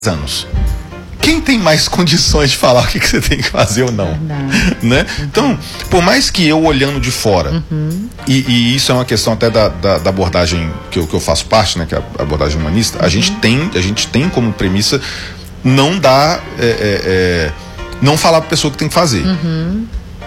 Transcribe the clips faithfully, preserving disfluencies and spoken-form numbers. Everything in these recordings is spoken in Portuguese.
anos. Quem tem mais condições de falar o que, que você tem que fazer ou não? Né? Então, por mais que eu olhando de fora, uhum. e, e isso é uma questão até da, da, da abordagem que eu, que eu faço parte, né, que é a abordagem humanista, uhum. a, gente tem, a gente tem como premissa não dar, é, é, é, não falar para a pessoa o que tem que fazer. Uhum.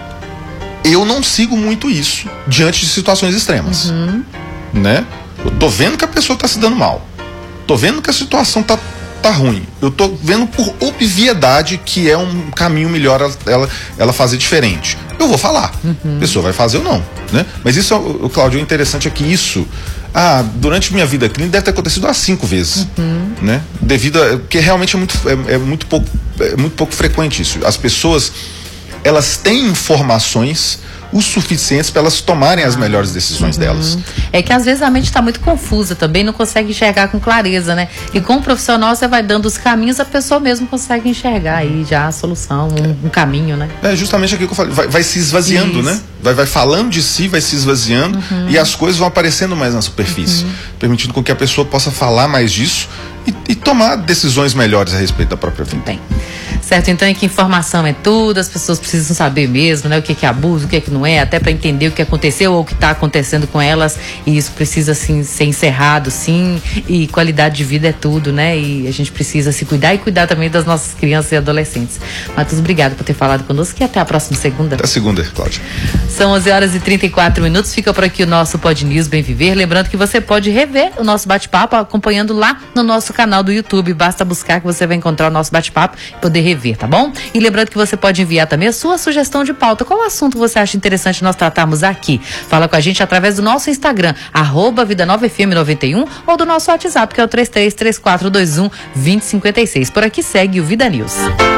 Eu não sigo muito isso diante de situações extremas. Uhum. Né? Eu tô vendo que a pessoa está se dando mal. Tô vendo que a situação tá tá ruim. Eu tô vendo por obviedade que é um caminho melhor ela, ela fazer diferente. Eu vou falar. Uhum. A pessoa vai fazer ou não, né? Mas isso, o Cláudio, o interessante é que isso, ah, durante minha vida clínica deve ter acontecido umas cinco vezes, uhum. né? Devido a, porque realmente é muito, é, é muito pouco, é muito pouco frequente isso. As pessoas, elas têm informações o suficientes para elas tomarem as melhores decisões uhum. delas. É que às vezes a mente está muito confusa também, não consegue enxergar com clareza, né? E com o profissional você vai dando os caminhos, a pessoa mesmo consegue enxergar aí já a solução, um, um caminho, né? É justamente aquilo que eu falei, vai, vai se esvaziando, Isso. né? Vai, vai falando de si, vai se esvaziando uhum. e as coisas vão aparecendo mais na superfície, uhum. permitindo com que a pessoa possa falar mais disso e, e tomar decisões melhores a respeito da própria vida. Bem. Certo, então é que informação é tudo, as pessoas precisam saber mesmo, né, o que é, que é abuso, o que é que não é, até para entender o que aconteceu ou o que está acontecendo com elas, e isso precisa assim, ser encerrado, sim, e qualidade de vida é tudo, né, e a gente precisa se cuidar e cuidar também das nossas crianças e adolescentes. Matheus, obrigado por ter falado conosco e até a próxima segunda. Até a segunda, Cláudia. São onze horas e trinta e quatro minutos, fica por aqui o nosso Pod News Bem Viver, lembrando que você pode rever o nosso bate-papo acompanhando lá no nosso canal do YouTube, basta buscar que você vai encontrar o nosso bate-papo e poder rever, tá bom? E lembrando que você pode enviar também a sua sugestão de pauta. Qual assunto você acha interessante nós tratarmos aqui? Fala com a gente através do nosso Instagram, arroba Vida Nova F M noventa e um, ou do nosso WhatsApp, que é o três três três quatro dois um, dois zero cinco seis. Por aqui segue o Vida News.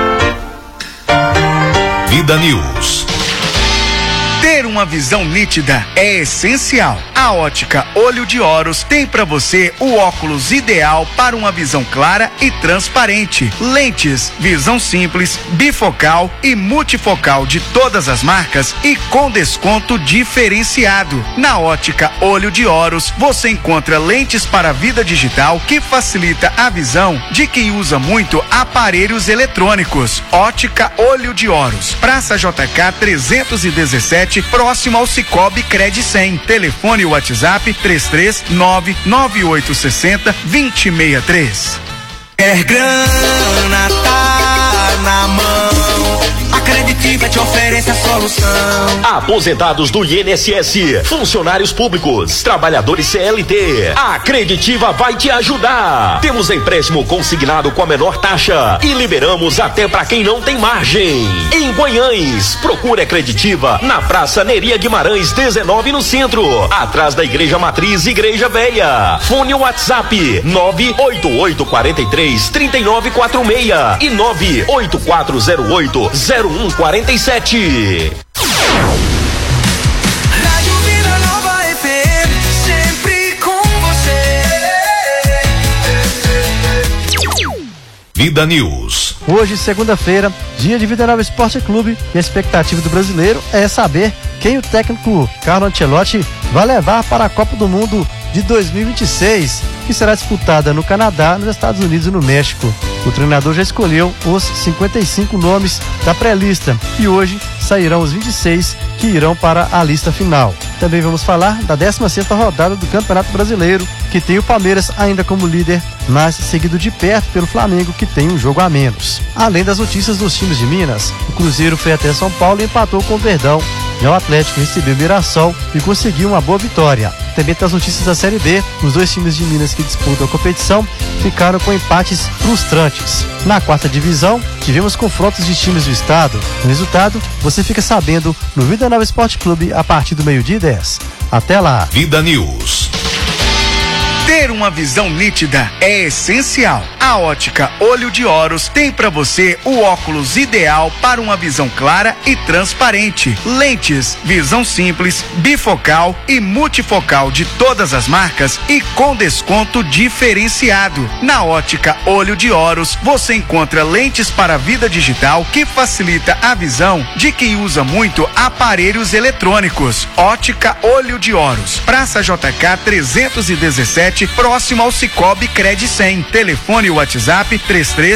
Vida News. Ter uma visão nítida é essencial. A Ótica Olho de Horus tem para você o óculos ideal para uma visão clara e transparente. Lentes, visão simples, bifocal e multifocal de todas as marcas e com desconto diferenciado. Na Ótica Olho de Horus, você encontra lentes para a vida digital que facilita a visão de quem usa muito aparelhos eletrônicos. Ótica Olho de Horus, Praça J K trezentos e dezessete, próximo ao Cicobi Cred cem. Telefone e WhatsApp três três nove nove oito seis zero, dois zero seis três. Quer grana, tá na mão. A Creditiva te oferece a solução. Aposentados do I N S S, funcionários públicos, trabalhadores C L T. A Creditiva vai te ajudar. Temos empréstimo consignado com a menor taxa e liberamos até para quem não tem margem. Em Guanhães, procure a Creditiva na Praça Neria Guimarães dezenove no centro, atrás da Igreja Matriz Igreja Velha. Fone WhatsApp nove oito oito quatro três, três nove quatro seis e nove oito quatro zero oito zero um quatro sete. Rádio Vida Nova F M, sempre com você. Vida News. Hoje, segunda-feira, dia de Vida Nova Esporte Clube, e a expectativa do brasileiro é saber quem o técnico Carlo Ancelotti vai levar para a Copa do Mundo de dois mil e vinte e seis, que será disputada no Canadá, nos Estados Unidos e no México. O treinador já escolheu os cinquenta e cinco nomes da pré-lista e hoje sairão os vinte e seis que irão para a lista final. Também vamos falar da décima sexta rodada do Campeonato Brasileiro, que tem o Palmeiras ainda como líder, mas seguido de perto pelo Flamengo, que tem um jogo a menos. Além das notícias dos times de Minas, o Cruzeiro foi até São Paulo e empatou com o Verdão. Já o Atlético recebeu o Mirassol e conseguiu uma boa vitória. Também tem as notícias da Série B. Os dois times de Minas que disputam a competição ficaram com empates frustrantes. Na quarta divisão, tivemos confrontos de times do estado. O resultado você fica sabendo no Vida Nova Esporte Clube a partir do meio-dia e dez. Até lá. Vida News. Ter uma visão nítida é essencial. A Ótica Olho de Horus tem para você o óculos ideal para uma visão clara e transparente. Lentes, visão simples, bifocal e multifocal de todas as marcas e com desconto diferenciado. Na Ótica Olho de Horus, você encontra lentes para a vida digital que facilita a visão de quem usa muito aparelhos eletrônicos. Ótica Olho de Horus, Praça J K trezentos e dezessete, sete, próximo ao Cicobi Cred cem. Telefone e WhatsApp três três